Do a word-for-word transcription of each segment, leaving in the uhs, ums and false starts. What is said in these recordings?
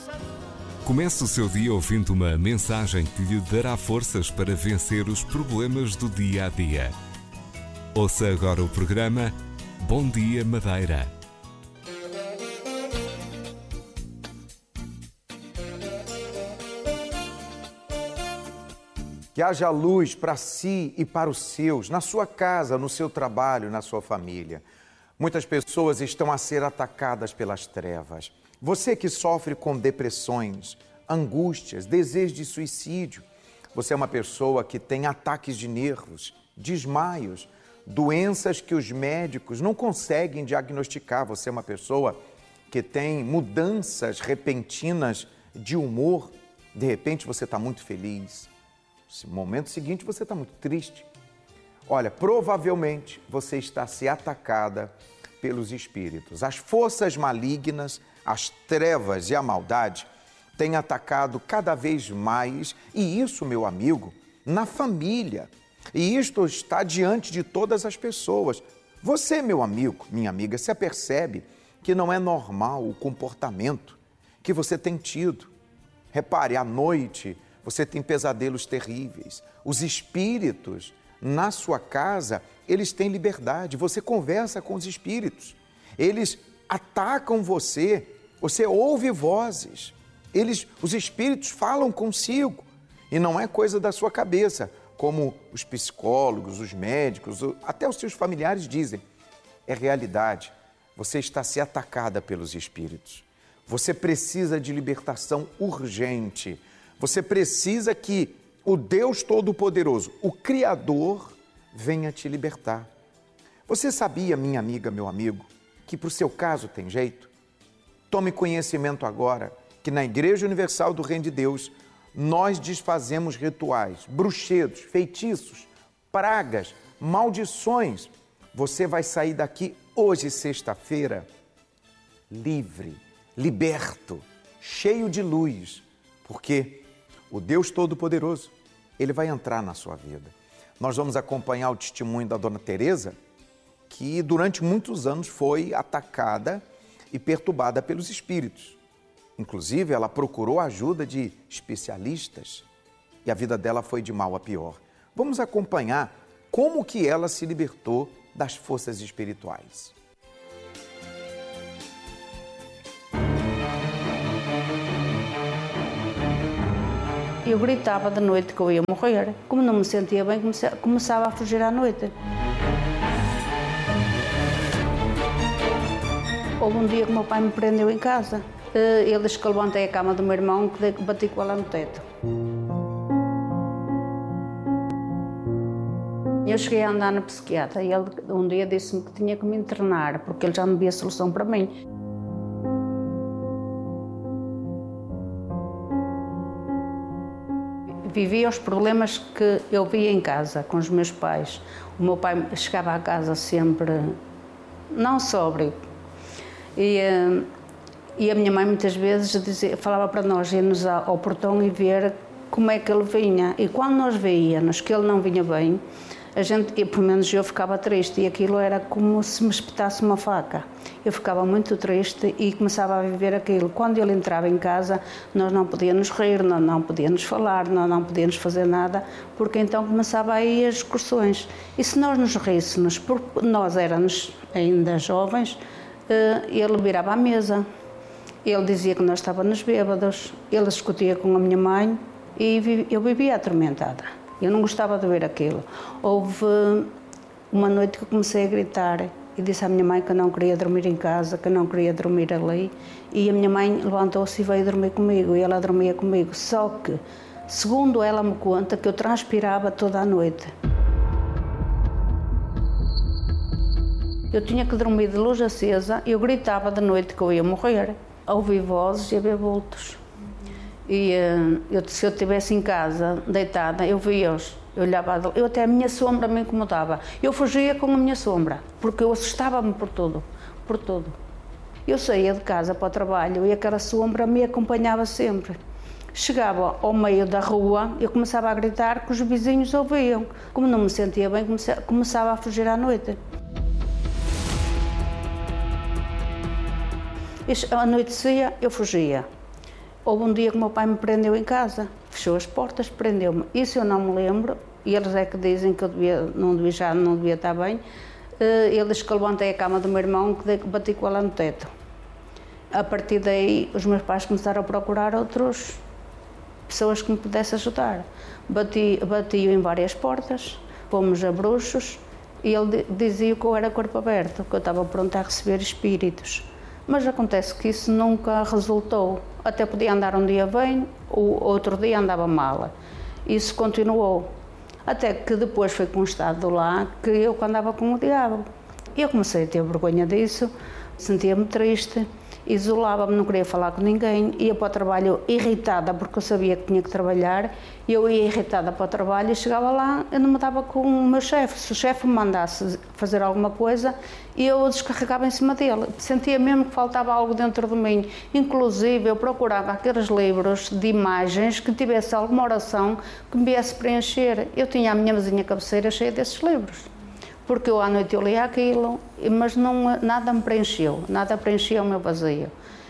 Comece o seu dia ouvindo uma mensagem que lhe dará forças para vencer os problemas do dia a dia. Ouça agora o programa Bom Dia Madeira. Que haja luz para si e para os seus, na sua casa, no seu trabalho, na sua família. Muitas pessoas estão a ser atacadas pelas trevas. Você que sofre com depressões, angústias, desejo de suicídio. Você é uma pessoa que tem ataques de nervos, desmaios, doenças que os médicos não conseguem diagnosticar. Você é uma pessoa que tem mudanças repentinas de humor. De repente você está muito feliz. No momento seguinte você está muito triste. Olha, provavelmente você está a ser atacada pelos espíritos. As forças malignas, as trevas e a maldade têm atacado cada vez mais, e isso, meu amigo, na família. E isto está diante de todas as pessoas. Você, meu amigo, minha amiga, se apercebe que não é normal o comportamento que você tem tido. Repare, à noite você tem pesadelos terríveis. Os espíritos na sua casa, eles têm liberdade. Você conversa com os espíritos. Eles atacam você. Você ouve vozes. Eles, os espíritos falam consigo. E não é coisa da sua cabeça, como os psicólogos, os médicos, até os seus familiares dizem. É realidade. Você está a ser atacada pelos espíritos. Você precisa de libertação urgente. Você precisa que o Deus Todo-Poderoso, o Criador, venha te libertar. Você sabia, minha amiga, meu amigo, que para o seu caso tem jeito? Tome conhecimento agora que na Igreja Universal do Reino de Deus nós desfazemos rituais, bruxedos, feitiços, pragas, maldições. Você vai sair daqui hoje, sexta-feira, livre, liberto, cheio de luz, porque o Deus Todo-Poderoso, Ele vai entrar na sua vida. Nós vamos acompanhar o testemunho da Dona Teresa, que durante muitos anos foi atacada e perturbada pelos espíritos. Inclusive, ela procurou a ajuda de especialistas e a vida dela foi de mal a pior. Vamos acompanhar como que ela se libertou das forças espirituais. Eu gritava de noite que eu ia morrer. Como não me sentia bem, começava a fugir à noite. Houve um dia que o meu pai me prendeu em casa. Ele disse que eu levantei a cama do meu irmão e bati com ela no teto. Eu cheguei a andar na psiquiatra e ele um dia disse-me que tinha que me internar, porque ele já não via solução para mim. Vivia os problemas que eu via em casa, com os meus pais. O meu pai chegava à casa sempre, não sóbrio. E, e a minha mãe muitas vezes dizia, falava para nós irmos ao portão e ver como é que ele vinha. E quando nós veíamos que ele não vinha bem, a gente, eu, pelo menos eu ficava triste, e aquilo era como se me espetasse uma faca. Eu ficava muito triste e começava a viver aquilo. Quando ele entrava em casa, nós não podíamos rir, nós não podíamos falar, nós não podíamos fazer nada, porque então começava aí as excursões. E se nós nos ríssemos, porque nós éramos ainda jovens, ele virava à mesa. Ele dizia que nós estávamos bêbados, ele discutia com a minha mãe e eu vivia atormentada. Eu não gostava de ver aquilo. Houve uma noite que eu comecei a gritar e disse à minha mãe que eu não queria dormir em casa, que eu não queria dormir ali. E a minha mãe levantou-se e veio dormir comigo, e ela dormia comigo. Só que, segundo ela me conta, que eu transpirava toda a noite. Eu tinha que dormir de luz acesa, eu gritava de noite que eu ia morrer. Ouvi vozes e a ver vultos. E eu, se eu estivesse em casa, deitada, eu via-os, eu olhava, eu até a minha sombra me incomodava. Eu fugia com a minha sombra, porque eu assustava-me por tudo, por tudo. Eu saía de casa para o trabalho e aquela sombra me acompanhava sempre. Chegava ao meio da rua, eu começava a gritar que os vizinhos ouviam. Como não me sentia bem, começava a fugir à noite. Anoitecia, eu fugia. Houve um dia que o meu pai me prendeu em casa, fechou as portas, prendeu-me. Isso eu não me lembro, e eles é que dizem que eu devia, não devia, já não devia estar bem. Eles que levantei a cama do meu irmão, que bati com ela no teto. A partir daí, os meus pais começaram a procurar outras pessoas que me pudessem ajudar. Bati, bati-o em várias portas, fomos a bruxos, e ele dizia que eu era corpo aberto, que eu estava pronta a receber espíritos. Mas acontece que isso nunca resultou. Até podia andar um dia bem, o outro dia andava mal. Isso continuou. Até que depois foi constado lá que eu andava com o diabo. Eu comecei a ter vergonha disso, sentia-me triste, isolava-me, não queria falar com ninguém, ia para o trabalho irritada porque eu sabia que tinha que trabalhar, e eu ia irritada para o trabalho e chegava lá, eu não me dava com o meu chefe. Se o chefe me mandasse fazer alguma coisa, eu descarregava em cima dele. Sentia mesmo que faltava algo dentro de mim. Inclusive, eu procurava aqueles livros de imagens que tivesse alguma oração que me viesse preencher. Eu tinha a minha mesinha cabeceira cheia desses livros. Porque eu à noite eu lia aquilo, mas não, nada me preencheu, nada preenchia o meu vazio.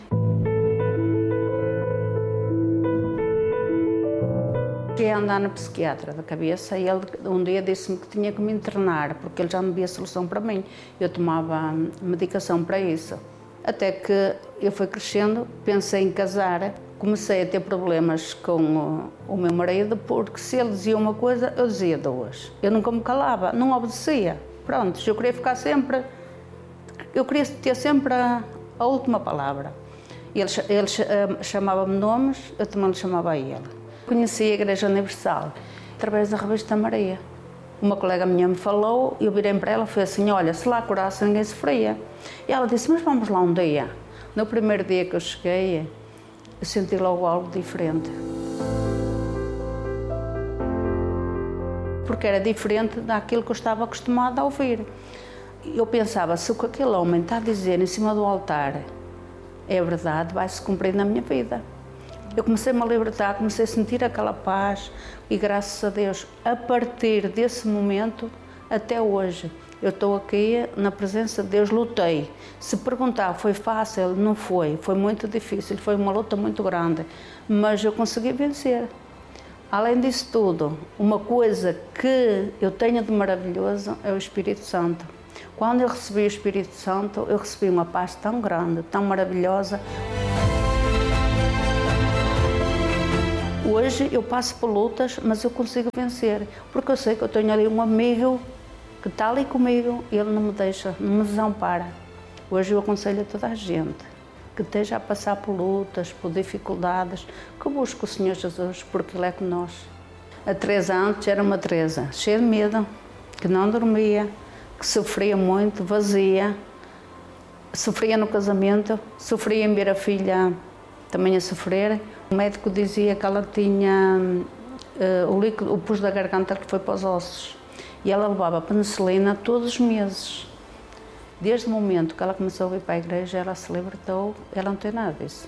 Cheguei a andar no psiquiatra da cabeça e ele um dia disse-me que tinha que me internar, porque ele já não via solução para mim. Eu tomava medicação para isso. Até que eu fui crescendo, pensei em casar, comecei a ter problemas com o, o meu marido, porque se ele dizia uma coisa, eu dizia duas. Eu nunca me calava, não obedecia. Pronto, eu queria ficar sempre, eu queria ter sempre a, a última palavra. Ele, ele chamava-me nomes, eu também lhe chamava a ele. Conheci a Igreja Universal através da Revista Maria. Uma colega minha me falou, eu virei para ela e falei assim, olha, se lá curasse ninguém sofria. E ela disse, mas vamos lá um dia. No primeiro dia que eu cheguei, eu senti logo algo diferente. Porque era diferente daquilo que eu estava acostumada a ouvir. Eu pensava, se o que aquele homem está a dizer em cima do altar é verdade, vai-se cumprir na minha vida. Eu comecei-me a libertar, comecei a sentir aquela paz e, graças a Deus, a partir desse momento até hoje, eu estou aqui na presença de Deus, lutei. Se perguntar, foi fácil? Não foi, foi muito difícil, foi uma luta muito grande, mas eu consegui vencer. Além disso tudo, uma coisa que eu tenho de maravilhoso é o Espírito Santo. Quando eu recebi o Espírito Santo, eu recebi uma paz tão grande, tão maravilhosa. Hoje eu passo por lutas, mas eu consigo vencer, porque eu sei que eu tenho ali um amigo que está ali comigo e ele não me deixa, não me desampara. Hoje eu aconselho a toda a gente que esteja a passar por lutas, por dificuldades, que busque o Senhor Jesus, porque Ele é com nós. A Teresa antes era uma Teresa cheia de medo, que não dormia, que sofria muito, vazia, sofria no casamento, sofria em ver a filha também a sofrer. O médico dizia que ela tinha uh, o líquido, o pus da garganta que foi para os ossos. E ela levava penicilina todos os meses. Desde o momento que ela começou a vir para a igreja, ela se libertou, ela não tem nada disso.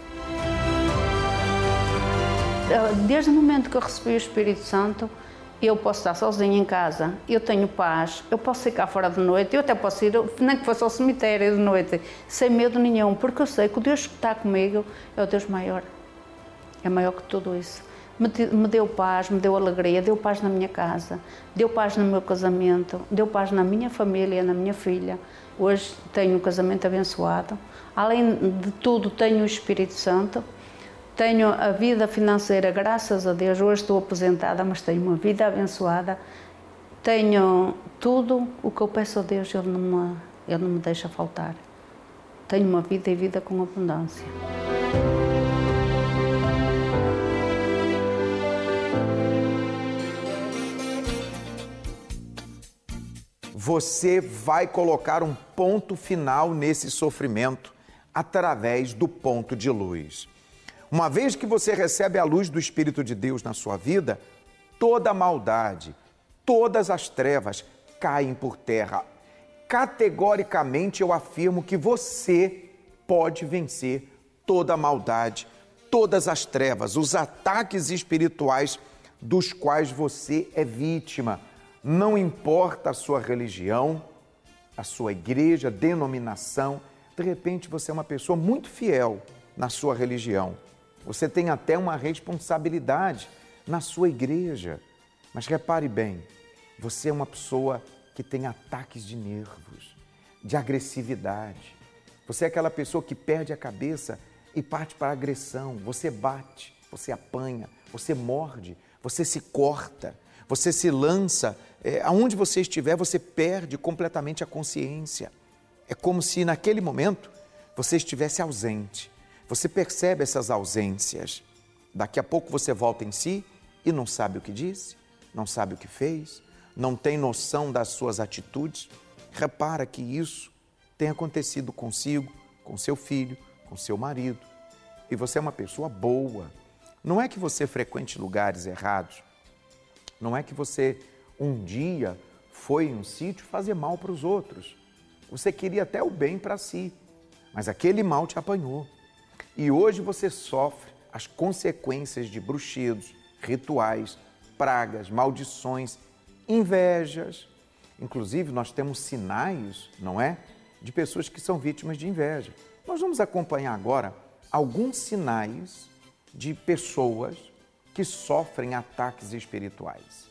Desde o momento que eu recebi o Espírito Santo, eu posso estar sozinha em casa, eu tenho paz, eu posso ficar fora de noite, eu até posso ir, nem que fosse ao cemitério de noite, sem medo nenhum, porque eu sei que o Deus que está comigo é o Deus maior. É maior que tudo isso. Me, me deu paz, me deu alegria, deu paz na minha casa, deu paz no meu casamento, deu paz na minha família, na minha filha. Hoje tenho um casamento abençoado. Além de tudo, tenho o Espírito Santo. Tenho a vida financeira, graças a Deus. Hoje estou aposentada, mas tenho uma vida abençoada. Tenho tudo o que eu peço a Deus, Ele não me, Ele não me deixa faltar. Tenho uma vida e vida com abundância. Você vai colocar um ponto final nesse sofrimento através do ponto de luz. Uma vez que você recebe a luz do Espírito de Deus na sua vida, toda a maldade, todas as trevas caem por terra. Categoricamente eu afirmo que você pode vencer toda a maldade, todas as trevas, os ataques espirituais dos quais você é vítima. Não importa a sua religião, a sua igreja, denominação, de repente você é uma pessoa muito fiel na sua religião, Você tem até uma responsabilidade na sua igreja. Mas repare bem, você é uma pessoa que tem ataques de nervos, de agressividade. Você é aquela pessoa que perde a cabeça e parte para a agressão. Você bate, você apanha, você morde, você se corta, você se lança. É, aonde você estiver, você perde completamente a consciência. É como se naquele momento você estivesse ausente. Você percebe essas ausências. Daqui a pouco você volta em si e não sabe o que disse, não sabe o que fez, não tem noção das suas atitudes. Repara que isso tem acontecido consigo, com seu filho, com seu marido. E você é uma pessoa boa. Não é que você frequente lugares errados. Não é que você um dia foi em um sítio fazer mal para os outros. Você queria até o bem para si, mas aquele mal te apanhou. E hoje você sofre as consequências de bruxedos, rituais, pragas, maldições, invejas. Inclusive, nós temos sinais, não é? De pessoas que são vítimas de inveja. Nós vamos acompanhar agora alguns sinais de pessoas que sofrem ataques espirituais.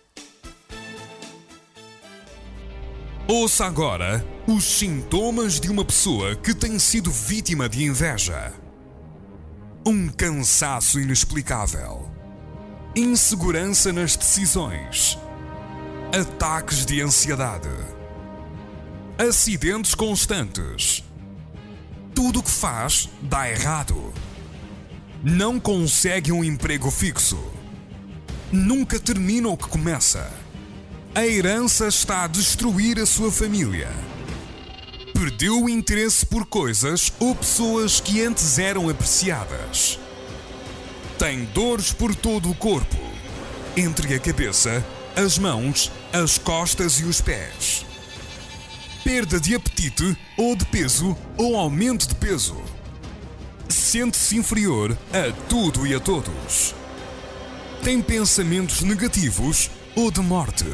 Ouça agora os sintomas de uma pessoa que tem sido vítima de inveja. Um cansaço inexplicável, insegurança nas decisões, ataques de ansiedade, acidentes constantes. Tudo o que faz dá errado. Não consegue um emprego fixo. Nunca termina o que começa. A herança está a destruir a sua família. Perdeu o interesse por coisas ou pessoas que antes eram apreciadas. Tem dores por todo o corpo, entre a cabeça, as mãos, as costas e os pés. Perda de apetite ou de peso ou aumento de peso. Sente-se inferior a tudo e a todos. Tem pensamentos negativos ou de morte.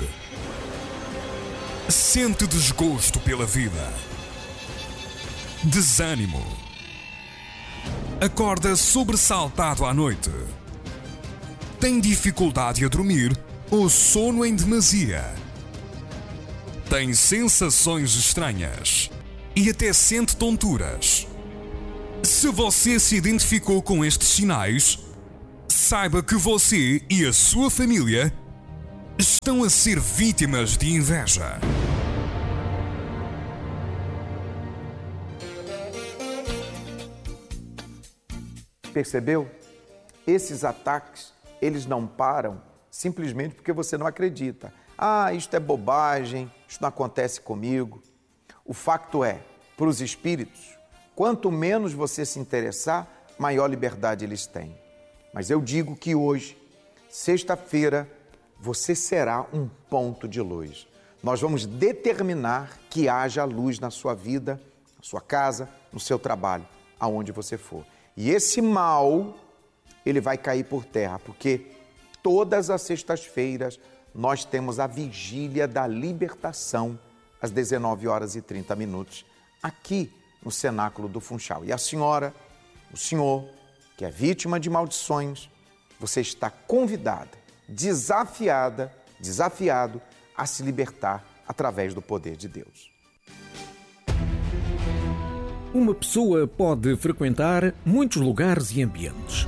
Sente desgosto pela vida. Desânimo. Acorda sobressaltado à noite. Tem dificuldade a dormir ou sono em demasia. Tem sensações estranhas e até sente tonturas. Se você se identificou com estes sinais, saiba que você e a sua família estão a ser vítimas de inveja. Percebeu? Esses ataques, eles não param simplesmente porque você não acredita. Ah, isto é bobagem, isto não acontece comigo. O facto é, para os espíritos, quanto menos você se interessar, maior liberdade eles têm. Mas eu digo que hoje, sexta-feira, você será um ponto de luz. Nós vamos determinar que haja luz na sua vida, na sua casa, no seu trabalho, aonde você for. E esse mal, ele vai cair por terra, porque todas as sextas-feiras nós temos a vigília da libertação às dezenove horas e trinta minutos, aqui no Cenáculo do Funchal. E a senhora, o senhor, que é vítima de maldições, você está convidada, desafiada, desafiado a se libertar através do poder de Deus. Uma pessoa pode frequentar muitos lugares e ambientes.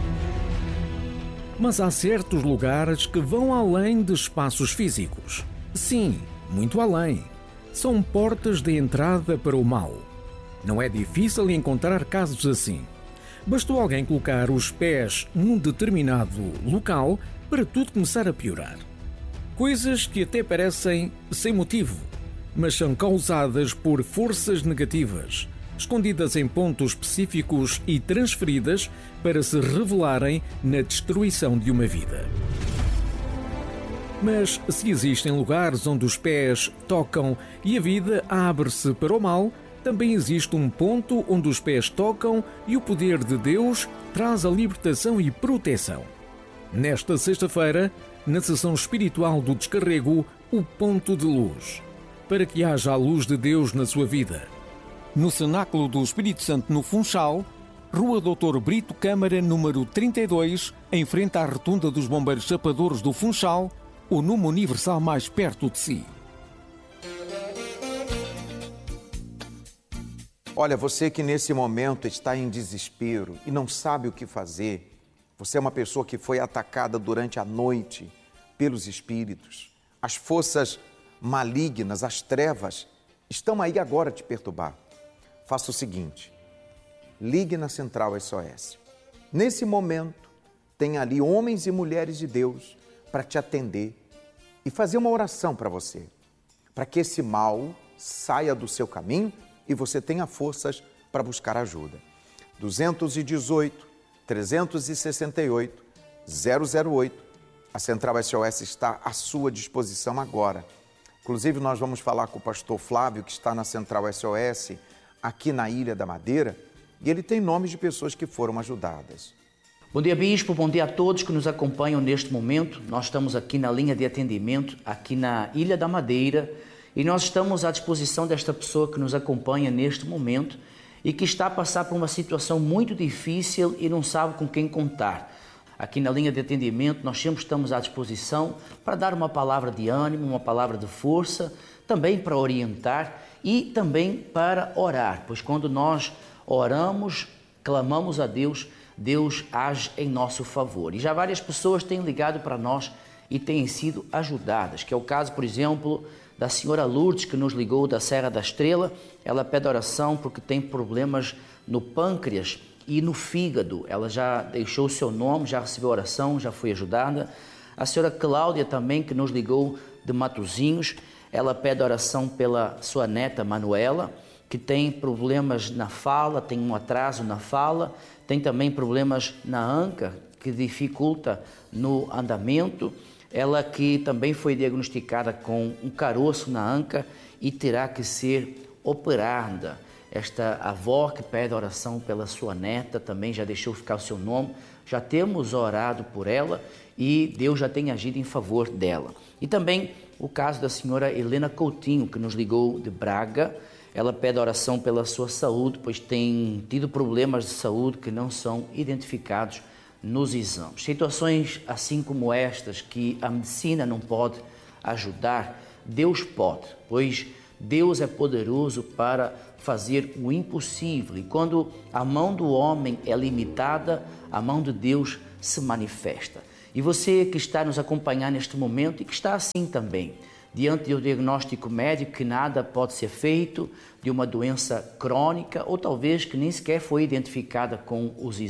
Mas há certos lugares que vão além de espaços físicos. Sim, muito além. São portas de entrada para o mal. Não é difícil encontrar casos assim. Bastou alguém colocar os pés num determinado local para tudo começar a piorar. Coisas que até parecem sem motivo, mas são causadas por forças negativas, escondidas em pontos específicos e transferidas para se revelarem na destruição de uma vida. Mas se existem lugares onde os pés tocam e a vida abre-se para o mal, também existe um ponto onde os pés tocam e o poder de Deus traz a libertação e proteção. Nesta sexta-feira, na sessão espiritual do descarrego, o ponto de luz, para que haja a luz de Deus na sua vida. No Cenáculo do Espírito Santo no Funchal, Rua doutor Brito Câmara, número trinta e dois, em frente à Rotunda dos Bombeiros Chapadores do Funchal, o Numo Universal mais perto de si. Olha, você que nesse momento está em desespero e não sabe o que fazer, você é uma pessoa que foi atacada durante a noite pelos espíritos. As forças malignas, as trevas, estão aí agora te perturbar. Faça o seguinte, ligue na Central S O S. Nesse momento, tem ali homens e mulheres de Deus para te atender e fazer uma oração para você, para que esse mal saia do seu caminho e você tenha forças para buscar ajuda. dois um oito, três seis oito, zero zero oito. A Central S O S está à sua disposição agora. Inclusive, nós vamos falar com o pastor Flávio, que está na Central S O S, aqui na Ilha da Madeira, e ele tem nomes de pessoas que foram ajudadas. Bom dia, Bispo. Bom dia a todos que nos acompanham neste momento. Nós estamos aqui na linha de atendimento, aqui na Ilha da Madeira, e nós estamos à disposição desta pessoa que nos acompanha neste momento e que está a passar por uma situação muito difícil e não sabe com quem contar. Aqui na linha de atendimento nós sempre estamos à disposição para dar uma palavra de ânimo, uma palavra de força, também para orientar e também para orar, pois quando nós oramos, clamamos a Deus, Deus age em nosso favor. E já várias pessoas têm ligado para nós e têm sido ajudadas, que é o caso, por exemplo, da senhora Lourdes, que nos ligou da Serra da Estrela. Ela pede oração porque tem problemas no pâncreas e no fígado. Ela já deixou o seu nome, já recebeu oração, já foi ajudada. A senhora Cláudia também, que nos ligou de Matosinhos, ela pede oração pela sua neta Manuela, que tem problemas na fala, tem um atraso na fala, tem também problemas na anca, que dificulta no andamento. Ela que também foi diagnosticada com um caroço na anca e terá que ser operada. Esta avó que pede oração pela sua neta, também já deixou ficar o seu nome, já temos orado por ela e Deus já tem agido em favor dela. E também o caso da senhora Helena Coutinho, que nos ligou de Braga. Ela pede oração pela sua saúde, pois tem tido problemas de saúde que não são identificados nos exames. Situações assim como estas, que a medicina não pode ajudar, Deus pode, pois Deus é poderoso para fazer o impossível. E quando a mão do homem é limitada, a mão de Deus se manifesta. E você que está nos acompanhando neste momento e que está assim também, diante do diagnóstico médico que nada pode ser feito, de uma doença crônica ou talvez que nem sequer foi identificada com os exames.